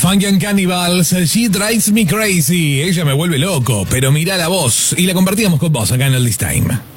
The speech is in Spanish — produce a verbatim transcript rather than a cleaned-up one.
Funky and Cannibals, She Drives Me Crazy. Ella me vuelve loco, pero mirá la voz. Y la compartíamos con vos acá en el This Time.